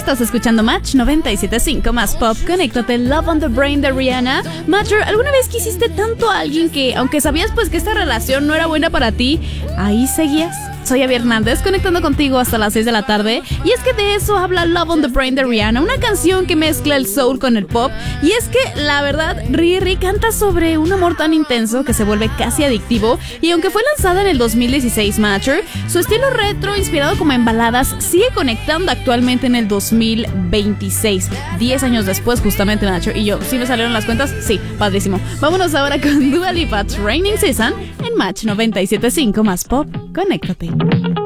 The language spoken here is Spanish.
Estás escuchando Match 97.5 más pop. Conéctate, Love on the Brain de Rihanna. Matcher, ¿alguna vez quisiste tanto a alguien que, aunque sabías pues que esta relación no era buena para ti, ahí seguías? Soy Abby Hernández, conectando contigo hasta las 6 de la tarde. Y es que de eso habla Love on the Brain de Rihanna, una canción que mezcla el soul con el pop. Y es que, la verdad, Riri canta sobre un amor tan intenso que se vuelve casi adictivo. Y aunque fue lanzada en el 2016, Matcher, su estilo retro, inspirado como en baladas, sigue conectando actualmente en el 2026. 10 años después, justamente, Matcher. Y yo, ¿sí me salieron las cuentas? Sí, padrísimo. Vámonos ahora con Dua Lipa's Raining Season en Match 97.5 más pop. Conéctate.